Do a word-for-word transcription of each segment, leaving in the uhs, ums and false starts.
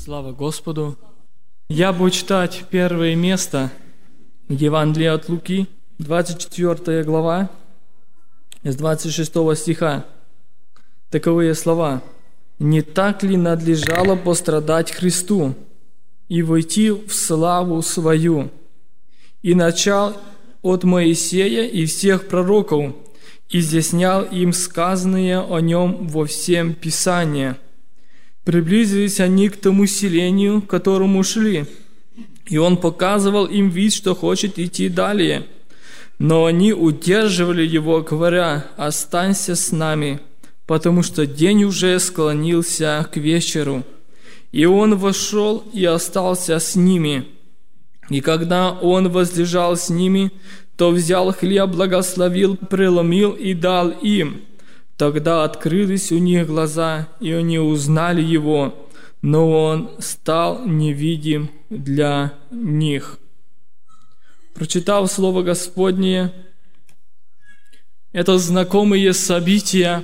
Слава Господу! Я буду читать первое место Евангелия от Луки, двадцать четвёртая глава, с двадцать шестого стиха. Таковые слова. «Не так ли надлежало пострадать Христу и войти в славу свою? И начал от Моисея и всех пророков, изъяснял им сказанное о нем во всем Писании. Приблизились они к тому селению, к которому шли, и он показывал им вид, что хочет идти далее. Но они удерживали его, говоря: „Останься с нами, потому что день уже склонился к вечеру“. И он вошел и остался с ними. И когда он возлежал с ними, то взял хлеб, благословил, преломил и дал им. Тогда открылись у них глаза, и они узнали его, но он стал невидим для них». Прочитав Слово Господне, это знакомые события,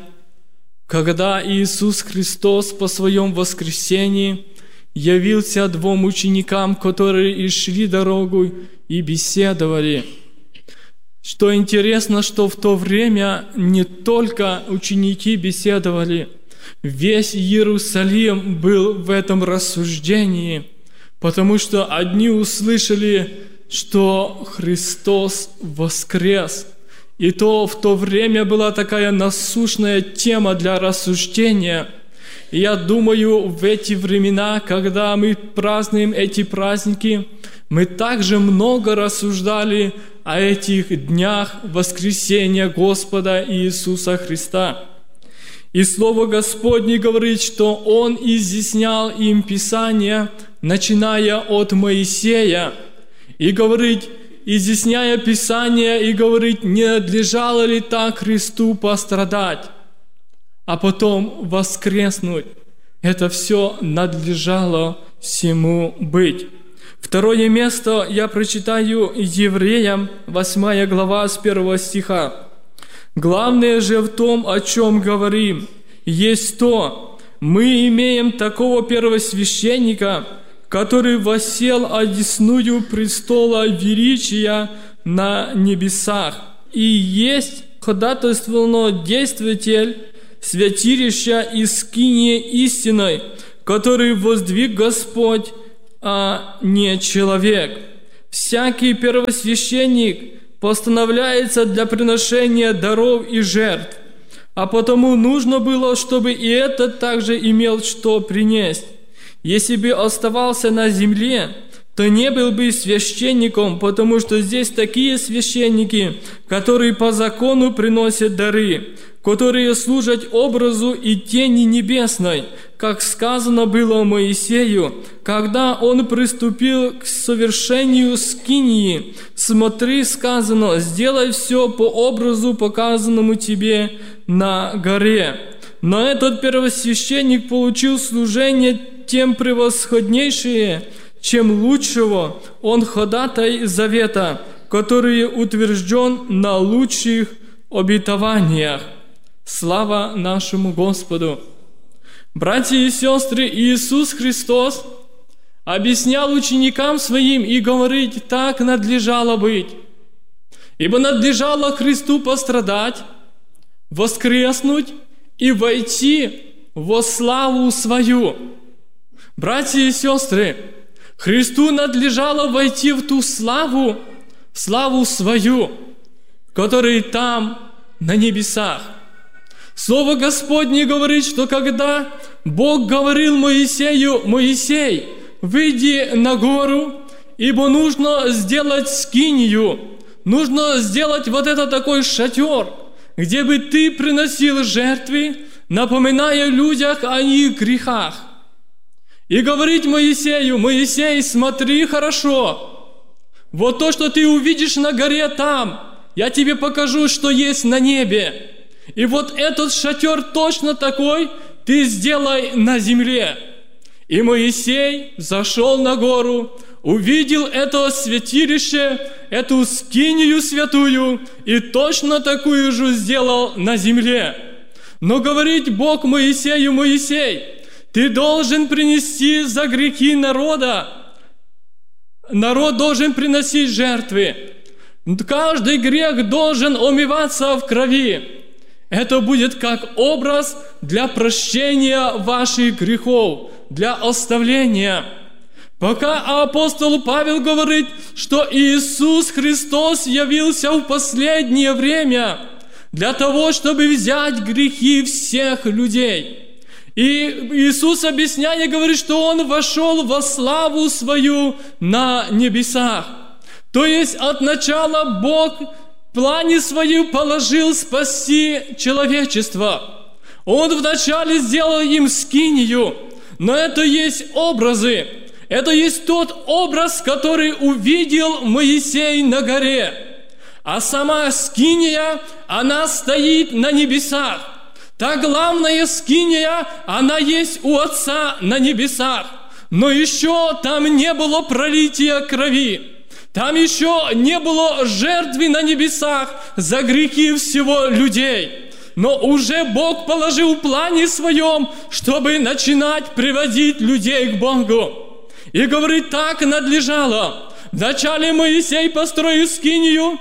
когда Иисус Христос по Своем воскресении явился двум ученикам, которые и шли дорогу и беседовали. Что интересно, что в то время не только ученики беседовали, весь Иерусалим был в этом рассуждении, потому что одни услышали, что Христос воскрес. И то в то время была такая насущная тема для рассуждения. И я думаю, в эти времена, когда мы празднуем эти праздники, мы также много рассуждали о этих днях воскресения Господа Иисуса Христа. И Слово Господне говорит, что Он изъяснял им Писание, начиная от Моисея, и говорит, изъясняя Писание, и говорит, не надлежало ли так Христу пострадать, а потом воскреснуть. Это все надлежало всему быть. Второе место я прочитаю Евреям, восьмая глава, с первого стиха. «Главное же в том, о чем говорим, есть то, мы имеем такого первосвященника, который воссел одесную престола величия на небесах, и есть ходатайствовано действователь святилища и скинии истиной, который воздвиг Господь, а не человек. Всякий первосвященник постановляется для приношения даров и жертв, а потому нужно было, чтобы и этот также имел что принести. Если бы оставался на земле, то не был бы священником, потому что здесь такие священники, которые по закону приносят дары, которые служат образу и тени небесной, как сказано было Моисею, когда он приступил к совершению скинии. Смотри, сказано, сделай все по образу, показанному тебе на горе. Но этот первосвященник получил служение тем превосходнейшее, чем лучшего. Он ходатай завета, который утвержден на лучших обетованиях. Слава нашему Господу! Братья и сестры, Иисус Христос объяснял ученикам Своим и говорит, так надлежало быть. Ибо надлежало Христу пострадать, воскреснуть и войти во славу Свою. Братья и сестры, Христу надлежало войти в ту славу, славу Свою, которая там, на небесах. Слово Господне говорит, что когда Бог говорил Моисею: «Моисей, выйди на гору, ибо нужно сделать скинию, нужно сделать вот это такой шатер, где бы ты приносил жертвы, напоминая людях о их грехах». И говорит Моисею: «Моисей, смотри хорошо, вот то, что ты увидишь на горе там, я тебе покажу, что есть на небе. И вот этот шатер точно такой ты сделай на земле». И Моисей зашел на гору, увидел это святилище, эту скинию святую, и точно такую же сделал на земле. Но говорит Бог Моисею: «Моисей, Ты должен принести за грехи народа. Народ должен приносить жертвы. Каждый грех должен омываться в крови. Это будет как образ для прощения ваших грехов, для оставления. Пока апостол Павел говорит, что Иисус Христос явился в последнее время для того, чтобы взять грехи всех людей. И Иисус, объясняя, говорит, что Он вошел во славу Свою на небесах. То есть от начала Бог в плане Своем положил спасти человечество. Он вначале сделал им скинию, но это есть образы. Это есть тот образ, который увидел Моисей на горе. А сама скиния, она стоит на небесах. Та главная скиния, она есть у Отца на небесах. Но еще там не было пролития крови. Там еще не было жертвы на небесах за грехи всего людей. Но уже Бог положил в плане Своем, чтобы начинать приводить людей к Богу. И говорит, так надлежало. Вначале Моисей построил скинию,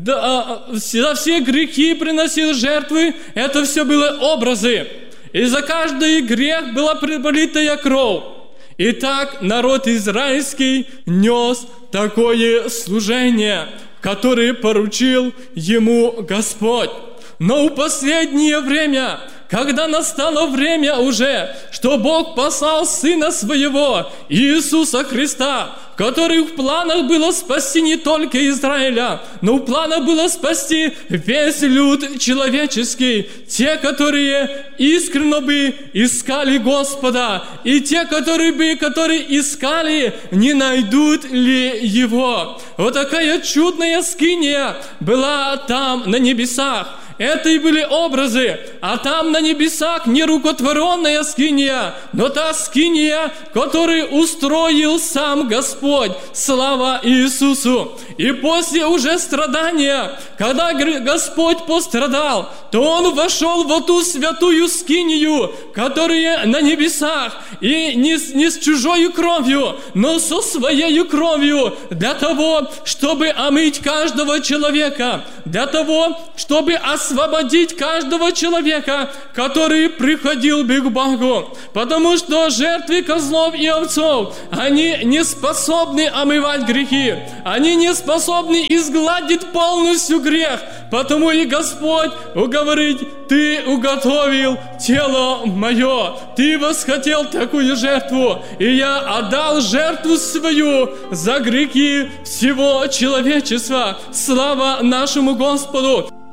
да, за все грехи приносил жертвы. Это все было образы. И за каждый грех была пролитая кровь. И так народ израильский нес такое служение, которое поручил ему Господь. Но в последнее время, когда настало время уже, что Бог послал Сына Своего, Иисуса Христа, который в планах было спасти не только Израиля, но в планах было спасти весь люд человеческий, те, которые искренне бы искали Господа, и те, которые бы, которые искали, не найдут ли Его. Вот такая чудная скиния была там на небесах. Это и были образы, а там на небесах не рукотворенная скиния, но та скиния, которую устроил сам Господь. Слава Иисусу! И после уже страдания, когда Господь пострадал, то Он вошел в эту святую скинию, которая на небесах, и не, не с чужой кровью, но со своей кровью, для того, чтобы омыть каждого человека, для того, чтобы освободить каждого человека, который приходил бы к Богу. Потому что жертвы козлов и овцов, они не способны омывать грехи, они не способны изгладить полностью грех. Потому и Господь говорит, Ты уготовил тело мое, Ты восхотел такую жертву, и я отдал жертву свою за грехи всего человечества. Слава нашему Господу!